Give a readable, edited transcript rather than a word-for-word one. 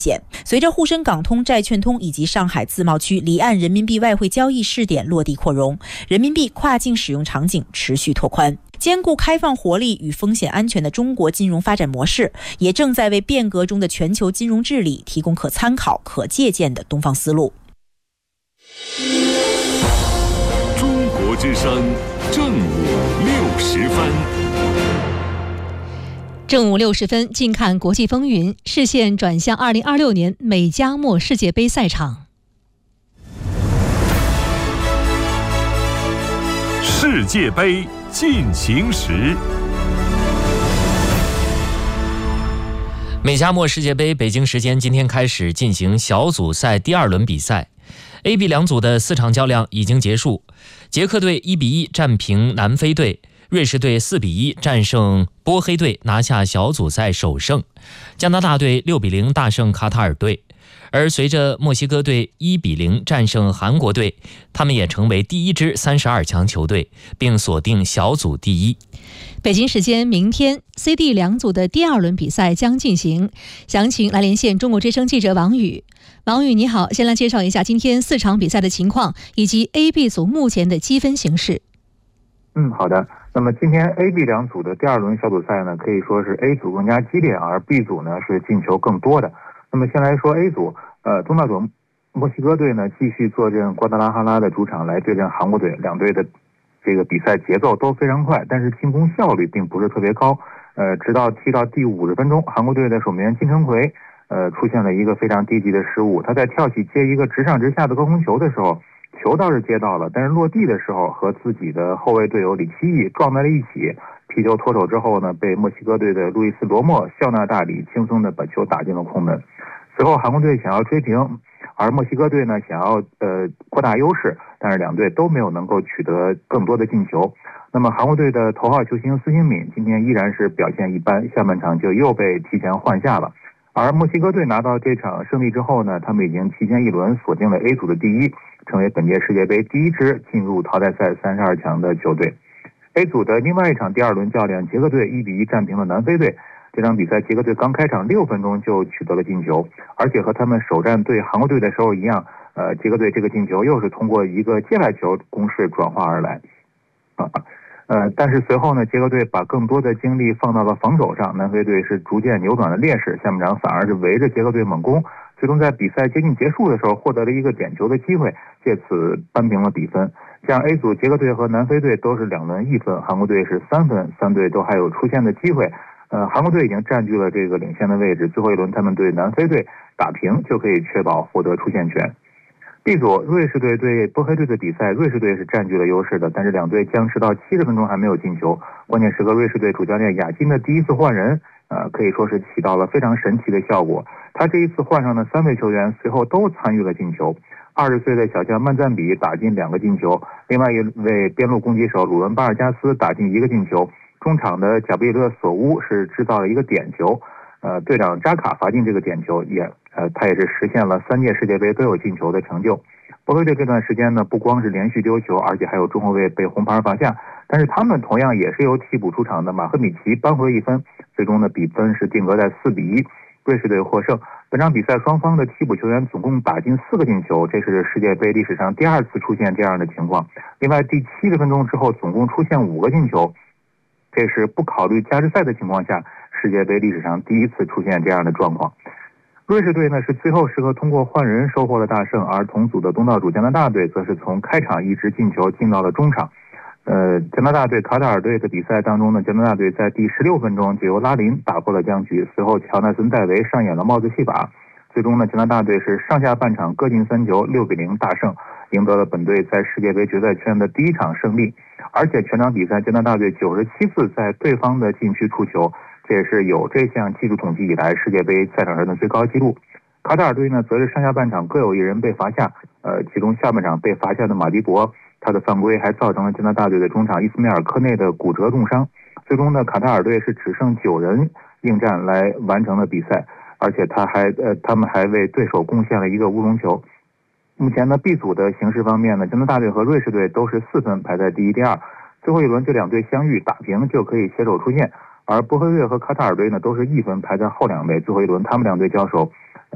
随着沪深港通、债券通以及上海自贸区离岸人民币外汇交易试点落地扩容，人民币跨境使用场景持续拓宽。兼顾开放活力与风险安全的中国金融发展模式，也正在为变革中的全球金融治理提供可参考、可借鉴的东方思路。 中国之声正午60分。 正午60分，近看国际风云，视线转向2026年美加墨世界杯赛场。 世界杯进行时。 美加墨世界杯北京时间今天开始进行小组赛第2轮比赛。A、B 两组的4场较量已经结束，捷克队1比1战平南非队，瑞士队4比1战胜波黑队，拿下小组赛首胜。加拿大队6比0大胜卡塔尔队。而随着墨西哥队1比0战胜韩国队，他们也成为第1支32强球队，并锁定小组第1。 北京时间明天 C、D 两组的第2轮比赛将进行，详情来连线中国之声记者王宇。王宇你好，先来介绍一下今天4场比赛的情况，以及 A、B 组目前的积分形势。 好的。那么今天 A、B 两组的第2轮小组赛呢，可以说是 A 组更加激烈，而 B 组呢是进球更多的。那么先来说 A 组，东道主墨西哥队呢继续坐镇瓜达拉哈拉的主场来对阵韩国队，两队的这个比赛节奏都非常快，但是进攻效率并不是特别高。直到踢到第50分钟，韩国队的守门员金城奎出现了一个非常低级的失误，他在跳起接一个直上直下的高空球的时候，球倒是接到了，但是落地的时候和自己的后卫队友李奇义撞在了一起，皮球脱手之后呢，被墨西哥队的路易斯罗莫笑纳大礼，轻松的把球打进了空门。随后韩国队想要追平，而墨西哥队呢想要扩大优势，但是两队都没有能够取得更多的进球。那么韩国队的头号球星孙兴敏今天依然是表现一般，下半场就又被提前换下了。而墨西哥队拿到这场胜利之后呢，他们已经提前1轮锁定了 A 组的第1，成为本届世界杯第1支进入淘汰赛32强的球队。A 组的另外一场第2轮较量，捷克队1比1战平了南非队。这场比赛捷克队刚开场6分钟就取得了进球，而且和他们首战对韩国队的时候一样，捷克队这个进球又是通过一个界外球攻势转化而来。但是随后呢，捷克队把更多的精力放到了防守上，南非队是逐渐扭转了劣势，下半场反而是围着捷克队猛攻，最终在比赛接近结束的时候获得了一个点球的机会，借此扳平了比分。像 A 组捷克队和南非队都是2轮1分，韩国队是3分，三队都还有出线的机会。韩国队已经占据了这个领先的位置，最后一轮他们对南非队打平就可以确保获得出线权。B 组瑞士队对波黑队的比赛，瑞士队是占据了优势的，但是两队僵持到70分钟还没有进球。关键时刻，瑞士队主教练雅金的第1次换人，可以说是起到了非常神奇的效果。他这一次换上的3位球员随后都参与了进球。20岁的小将曼赞比打进2个进球，另外一位边路攻击手鲁伦巴尔加斯打进1个进球。中场的贾贝勒索乌是制造了一个点球，队长扎卡罚进这个点球，他也是实现了3届世界杯都有进球的成就。波黑队这段时间呢，不光是连续丢球，而且还有中后卫被红牌罚下，但是他们同样也是由替补出场的马赫米奇扳回1分，最终的比分是定格在4比1，瑞士队获胜。本场比赛双方的替补球员总共打进4个进球，这是世界杯历史上第2次出现这样的情况。另外第70分钟之后总共出现5个进球，这是不考虑加时赛的情况下，世界杯历史上第1次出现这样的状况。瑞士队呢是最后时刻通过换人收获了大胜，而同组的东道主加拿大队则是从开场一直进球进到了中场。加拿大队卡塔尔队的比赛当中呢，加拿大队在第16分钟就由拉林打破了僵局，随后乔纳森戴维上演了帽子戏法，最终呢加拿大队是上下半场各进3球，6比0大胜，赢得了本队在世界杯决赛圈的第1场胜利。而且全场比赛加拿大队97次在对方的禁区触球，这也是有这项技术统计以来世界杯赛场上的最高纪录。卡塔尔队呢则是上下半场各有1人被罚下，其中下半场被罚下的马迪博，他的犯规还造成了加拿大队的中场伊斯梅尔科内的骨折重伤。最终呢卡塔尔队是只剩9人应战来完成了比赛，而且他们还为对手贡献了一个乌龙球。目前呢 B 组的形势方面呢，加拿大队和瑞士队都是4分排在第1、第2，最后一轮这2队相遇打平就可以携手出线，而波黑队和卡塔尔队呢都是1分排在后2位，最后一轮他们2队交手，